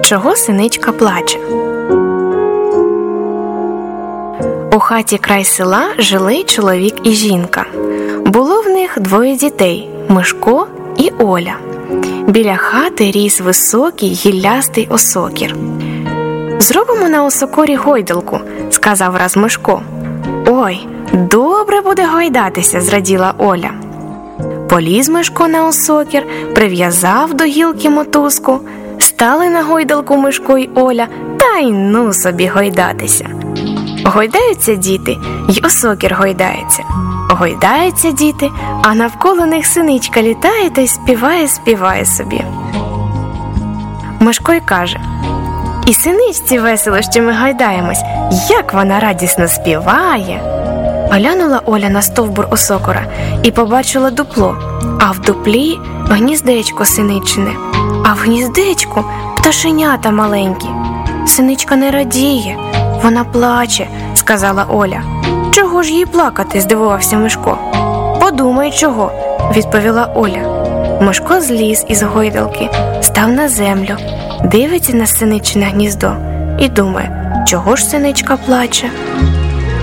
Чого синичка плаче? У хаті край села жили чоловік і жінка. Було в них 2 дітей – Мишко і Оля. Біля хати ріс високий гіллястий осокір. «Зробимо на осокорі гойдалку», – сказав раз Мишко. «Ой, добре буде гойдатися», – зраділа Оля. Поліз Мишко на осокір, прив'язав до гілки мотузку. Стали на гойдалку Мишко й Оля, та й ну собі гойдатися. Гойдаються діти, й осокір гойдається. Гойдаються діти, а навколо них синичка літає та й співає собі. Мишко й каже: «І синичці весело, що ми гойдаємось, як вона радісно співає». Глянула Оля на стовбур осокора і побачила дупло, а в дуплі гніздечко синичине, а в гніздечку пташенята маленькі. Синичка не радіє, вона плаче, сказала Оля. Чого ж їй плакати, здивувався Мишко. Подумай чого, відповіла Оля. Мишко зліз із гойдалки, став на землю, дивиться на синичине гніздо і думає, чого ж синичка плаче.